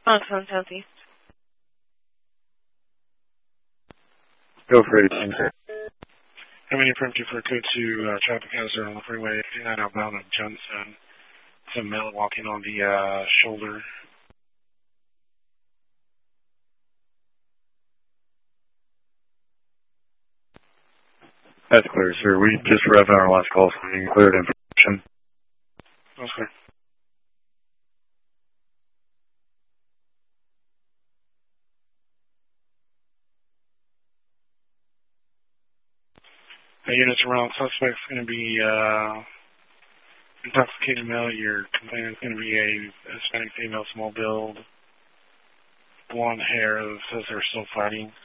Foxtrot Southeast. Go for 18, sir. How many primitive for code 2 traffic hazard on the freeway 59 outbound of Johnson? Some male walking on the shoulder. That's clear, sir. We just read our last call, so we can clear the information. That's clear. Units around suspect's going to be intoxicated male. Your complainant's going to be a Hispanic female, small build, blonde hair that says they're still fighting.